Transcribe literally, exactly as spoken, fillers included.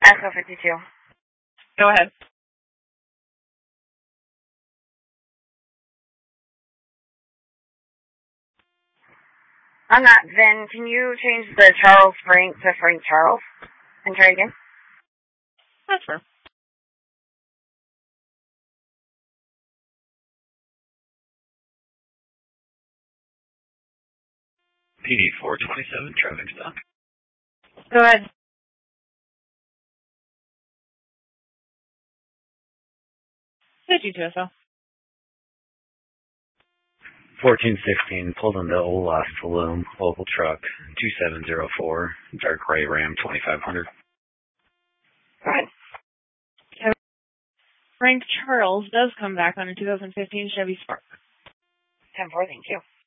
Echo fifty-two. Go ahead. On that, then can you change the Charles Frank to Frank Charles and try again? That's fair. P D four twenty-seven, traffic stop. Go ahead. fifty-two S L. fourteen sixteen, pulled into Olaf Saloon, local truck, two seven zero four, dark gray Ram twenty-five hundred. Go ahead. Frank Charles does come back on a two thousand fifteen Chevy Spark. ten four, thank you.